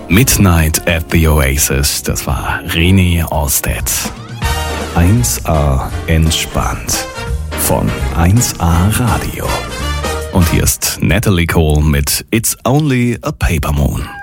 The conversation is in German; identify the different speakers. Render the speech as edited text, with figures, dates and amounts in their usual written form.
Speaker 1: Midnight at the Oasis, das war René Orsted. 1A entspannt von 1A Radio. Und hier ist Natalie Cole mit It's Only a Paper Moon.